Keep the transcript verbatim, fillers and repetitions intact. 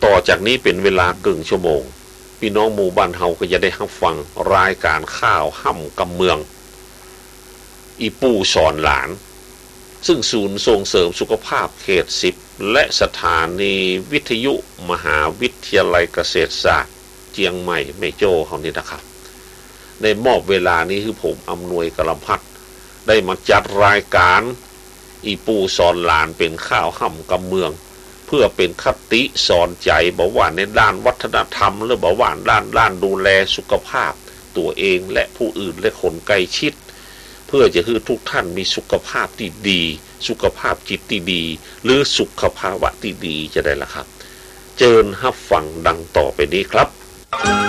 ต่อจากนี้เป็นเวลาครึ่งชั่วโมงพี่น้องหมู่บ้านเฮาก็จะได้รับฟังรายการข่าวห่ำกำเมืองอีปู่สอนหลานซึ่งศูนย์ส่งเสริมสุขภาพเขตสิบและสถานีวิทยุมหาวิทยาลัยเกษตรศาสตร์เจียงใหม่แม่โจ้เฮานี่นะครับได้มอบเวลานี้คือผมอำนวยกลพัฒน์ได้มาจัดรายการอีปู่สอนหลานเป็นข่าวห่ำกำเมืองเพื่อเป็นคติสอนใจบอกว่าในด้านวัฒนธรรมหรือบอกว่าด้านด้านดูแลสุขภาพตัวเองและผู้อื่นและคนใกล้ชิดเพื่อจะให้ทุกท่านมีสุขภาพที่ดีสุขภาพจิตที่ดีหรือสุขภาวะที่ดีจะได้ล่ะครับเชิญรับฟังดังต่อไปนี้ครับ